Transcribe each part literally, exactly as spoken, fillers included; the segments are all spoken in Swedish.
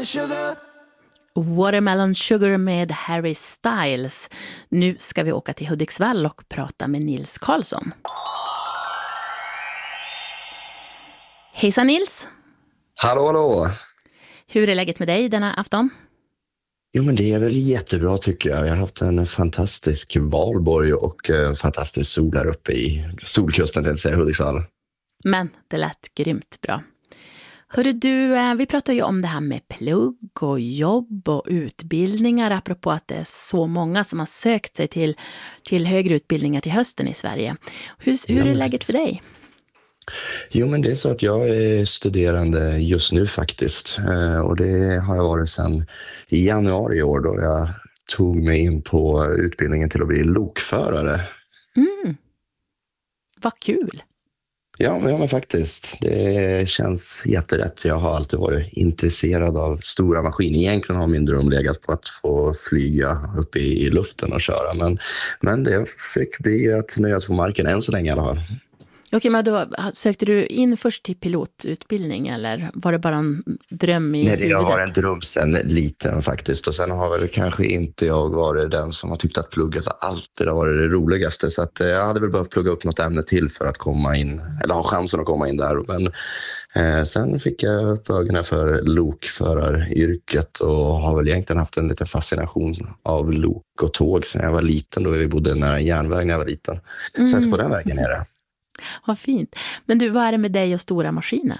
sugar. Watermelon Sugar med Harry Styles. Nu ska vi åka till Hudiksvall och prata med Nils Karlsson. Hejsan Nils! Hallå, hallå! Hur är läget med dig denna afton? Jo, men det är väl jättebra tycker jag. Jag har haft en fantastisk valborg och en fantastisk sol här uppe i solkusten, det vill säga Hudiksvall. Men det lät grymt bra. Hörru du, vi pratar ju om det här med plugg och jobb och utbildningar apropå att det är så många som har sökt sig till, till högre utbildningar till hösten i Sverige. Hur, hur är läget för dig? Jo, men det är så att jag är studerande just nu faktiskt. Och det har jag varit sedan i januari i år då jag tog mig in på utbildningen till att bli lokförare. Mm. Vad kul! Ja men, ja, men faktiskt. Det känns jätterätt. Jag har alltid varit intresserad av stora maskiner. Egentligen har min dröm legat på att få flyga upp i, i luften och köra. Men, men det fick bli att nöjas på marken än så länge i alla fall. Okej, men då sökte du in först till pilotutbildning eller var det bara en dröm i Nej, det huvudet? var en dröm sen liten faktiskt. Och sen har väl kanske inte jag varit den som har tyckt att plugget alltid har varit det roligaste. Så att jag hade väl behövt plugga upp något ämne till för att komma in, eller ha chansen att komma in där. Men eh, sen fick jag upp ögonen för lokföraryrket och har väl egentligen haft en liten fascination av lok och tåg sen jag var liten. Då vi bodde nära järnväg när jag var liten. Mm. Så att på den vägen är det. Vad fint. Men du, vad är det med dig och stora maskiner?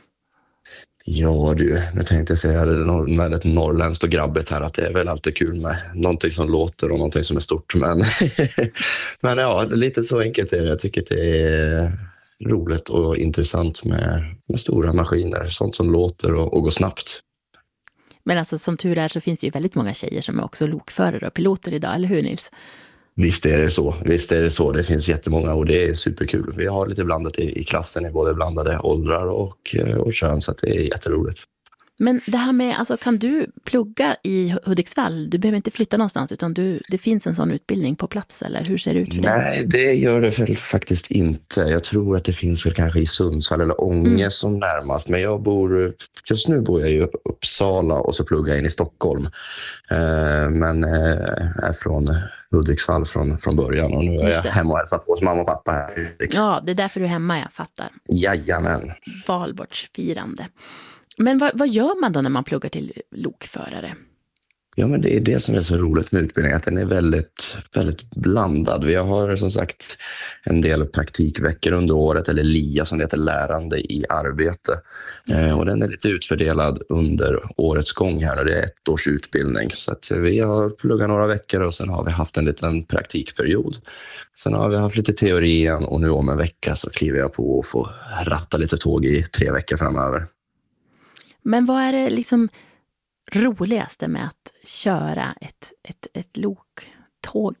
Ja du, nu tänkte jag säga med ett norrländskt och grabbigt här att det är väl alltid kul med någonting som låter och någonting som är stort. Men, men ja, lite så enkelt är det. Jag tycker att det är roligt och intressant med, med stora maskiner. Sånt som låter och, och går snabbt. Men alltså som tur är så finns det ju väldigt många tjejer som är också lokförare och piloter idag, eller hur Nils? Visst är det så. Visst är det så. Det finns jättemånga och det är superkul. Vi har lite blandat i, i klassen i både blandade åldrar och, och kön så att det är jätteroligt. Men det här med, alltså kan du plugga i Hudiksvall? Du behöver inte flytta någonstans utan du, det finns en sån utbildning på plats eller hur ser det ut för dig? Nej, det gör det väl faktiskt inte. Jag tror att det finns väl kanske i Sundsvall eller Ånge mm. som närmast. Men jag bor, just nu bor jag i Uppsala och så pluggar jag in i Stockholm. Eh, men eh, är från Hudiksvall från, från början och nu är jag hemma och hälsar på hos mamma och pappa här. Ja, det är därför du är hemma, jag fattar. Jajamän. Valborgsfirande. Men vad, vad gör man då när man pluggar till lokförare? Ja, men det är det som är så roligt med utbildningen, att den är väldigt, väldigt blandad. Vi har som sagt en del praktikveckor under året, eller L I A som det heter, lärande i arbete. Eh, och den är lite utfördelad under årets gång här och det är ett års utbildning. Så att vi har pluggat några veckor och sen har vi haft en liten praktikperiod. Sen har vi haft lite teori igen och nu om en vecka så kliver jag på och får ratta lite tåg i tre veckor framöver. Men vad är det liksom roligaste med att köra ett, ett, ett loktåg?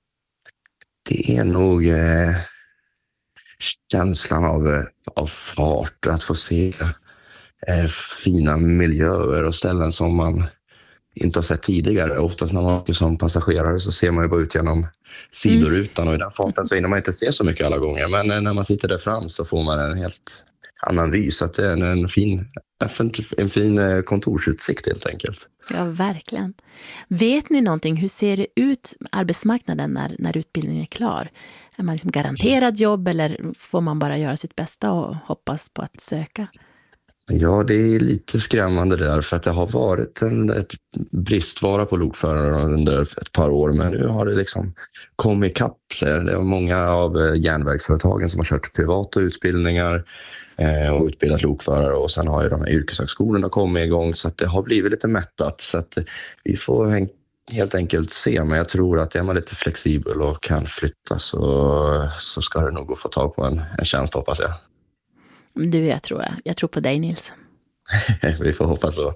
Det är nog eh, känslan av, av fart, att få se eh, fina miljöer och ställen som man inte har sett tidigare. Oftast när man åker som passagerare så ser man ju bara ut genom sidorutan och i den farten så hinner man inte se så mycket alla gånger. Men eh, när man sitter där fram så får man en helt annan vy, så att det är en, en fin en fin kontorsutsikt helt enkelt. Ja, verkligen. Vet ni någonting, hur ser det ut arbetsmarknaden när, när utbildningen är klar? Är man liksom garanterad jobb eller får man bara göra sitt bästa och hoppas på att söka? Ja, det är lite skrämmande där för att det har varit en ett bristvara på lokförare under ett par år, men nu har det liksom kommit ikapp. Det är många av järnvägsföretagen som har kört privata utbildningar eh, och utbildat lokförare och sen har ju de här yrkeshögskolorna kommit igång så att det har blivit lite mättat så att vi får helt enkelt se, men jag tror att är man lite flexibel och kan flytta så, så ska det nog gå att få tag på en, en tjänst, hoppas jag. Du, jag tror, jag tror på dig Nils. Vi får hoppas så.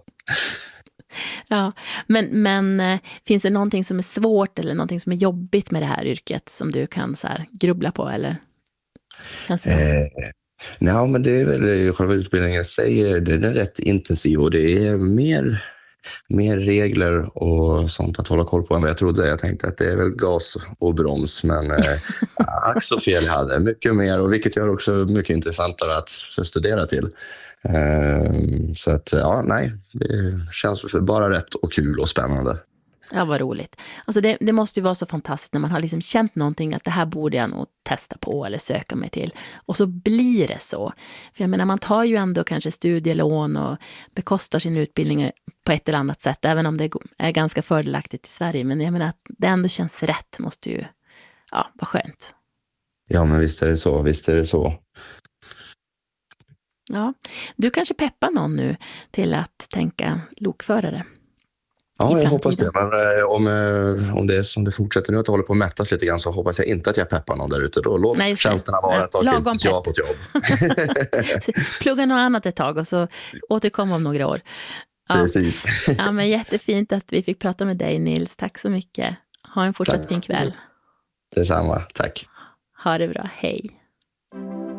Ja, men, men finns det någonting som är svårt eller någonting som är jobbigt med det här yrket som du kan så här grubbla på eller känns det eh, nej, men det är väl själva utbildningen säger den är rätt intensiv och det är mer mer regler och sånt att hålla koll på än vad jag trodde. Jag tänkte att det är väl gas och broms, men eh, ack så fel jag hade. Mycket mer, och vilket gör också mycket intressantare att studera till. Eh, så att ja, nej, det känns bara rätt och kul och spännande. Ja, vad roligt. Alltså det, det måste ju vara så fantastiskt när man har liksom känt någonting att det här borde jag nog testa på eller söka mig till. Och så blir det så. För jag menar, man tar ju ändå kanske studielån och bekostar sin utbildning på ett eller annat sätt, även om det är ganska fördelaktigt i Sverige. Men jag menar att det ändå känns rätt, måste ju, ja, vara skönt. Ja, men visst är det så, visst är det så. Ja, du kanske peppar någon nu till att tänka lokförare. Ja, jag hoppas det. Men eh, om, eh, om det är som det fortsätter nu att det håller på att mättas lite grann, så hoppas jag inte att jag peppar någon där ute. Då låt Nej, tjänsterna vara ett tag till tills jag har fått jobb. Plugga något annat ett tag och så återkomma om några år. Ja. Precis. Ja, men jättefint att vi fick prata med dig, Nils. Tack så mycket. Ha en fortsatt Tack. fin kväll. Detsamma. Tack. Ha det bra. Hej.